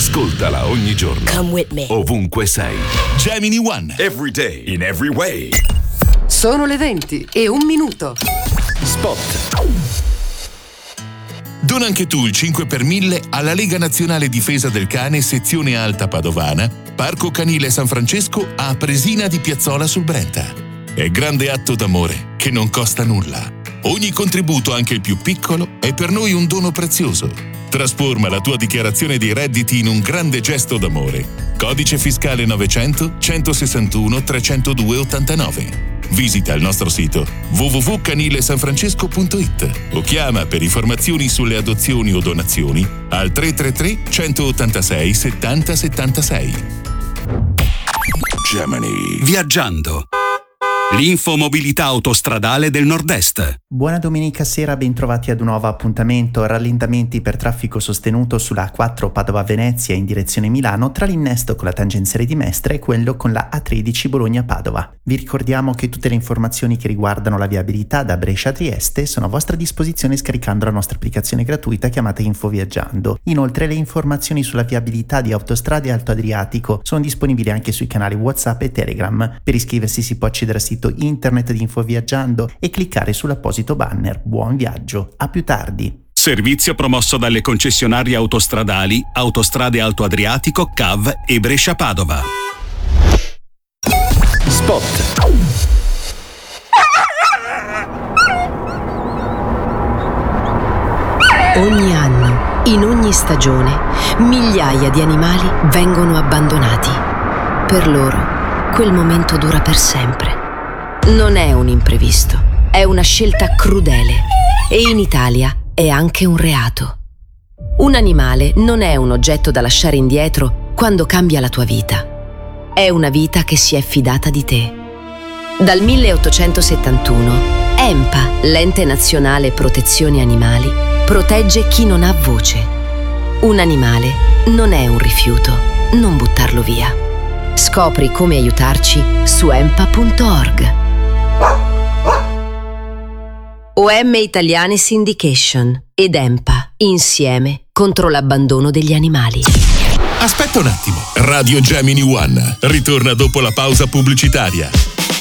Ascoltala ogni giorno. Come with me. Ovunque sei. Gemini One. Every day, in every way. Sono le 20:01. Spot. Dona anche tu il 5 per 1000 alla Lega Nazionale Difesa del Cane sezione Alta Padovana, Parco Canile San Francesco a Presina di Piazzola sul Brenta. È grande atto d'amore che non costa nulla. Ogni contributo, anche il più piccolo, è per noi un dono prezioso. Trasforma la tua dichiarazione dei redditi in un grande gesto d'amore. Codice fiscale 900 161 302 89. Visita il nostro sito www.canilesanfrancesco.it o chiama per informazioni sulle adozioni o donazioni al 333 186 70 76. Gemini. Viaggiando. L'infomobilità autostradale del Nord-Est. Buona domenica sera, bentrovati ad un nuovo appuntamento. Rallentamenti per traffico sostenuto sulla A4 Padova-Venezia in direzione Milano tra l'innesto con la tangenziale di Mestre e quello con la A13 Bologna-Padova. Vi ricordiamo che tutte le informazioni che riguardano la viabilità da Brescia a Trieste sono a vostra disposizione scaricando la nostra applicazione gratuita chiamata Info Viaggiando. Inoltre le informazioni sulla viabilità di autostrade Alto Adriatico sono disponibili anche sui canali WhatsApp e Telegram. Per iscriversi si può accedere al sito internet di Info Viaggiando e cliccare sull'apposito banner. Buon viaggio, a più tardi. Servizio promosso dalle concessionarie autostradali Autostrade Alto Adriatico, CAV e Brescia Padova. Spot. Ogni anno, in ogni stagione, migliaia di animali vengono abbandonati. Per loro, quel momento dura per sempre. Non è un imprevisto, è una scelta crudele e in Italia è anche un reato. Un animale non è un oggetto da lasciare indietro quando cambia la tua vita. È una vita che si è fidata di te. Dal 1871, EMPA, l'Ente Nazionale Protezione Animali, protegge chi non ha voce. Un animale non è un rifiuto, non buttarlo via. Scopri come aiutarci su empa.org. OM Italiane Syndication ed EMPA, insieme contro l'abbandono degli animali. Aspetta un attimo. Radio Gemini One ritorna dopo la pausa pubblicitaria.